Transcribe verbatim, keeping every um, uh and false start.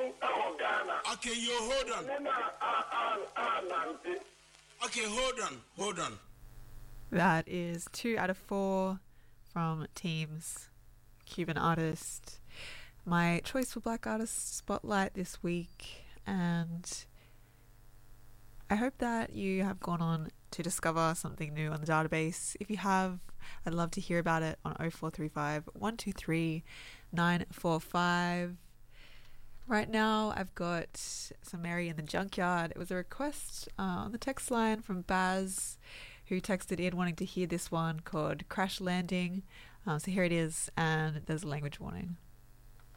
Okay, you hold on. Okay, hold on, hold on. That is two out of four from Team's Cuban artist. My choice for Black Artist Spotlight this week, and I hope that you have gone on to discover something new on the database. If you have, I'd love to hear about it on oh four three five, one two three, nine four five. Right now, I've got some Mary in the Junkyard. It was a request uh, on the text line from Baz, who texted in wanting to hear this one called Crash Landing. Um, so here it is, and there's a language warning.